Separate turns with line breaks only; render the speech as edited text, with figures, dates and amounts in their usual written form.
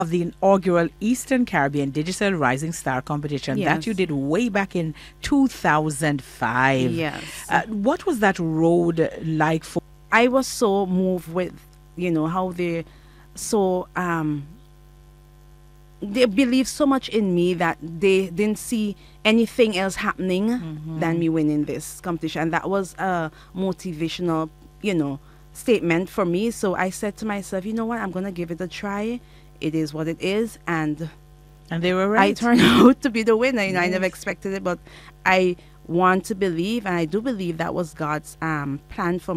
of the inaugural Eastern Caribbean Digital Rising Star competition that you did way back in 2005.
Yes.
What was that road like for?
I was so moved with, how they they believed so much in me that they didn't see anything else happening than me winning this competition. And that was a motivational, statement for me. So I said to myself, you know what, I'm going to give it a try. It is what it is. And
they were right.
I turned out to be the winner. I never expected it, but I want to believe, and I do believe that was God's plan for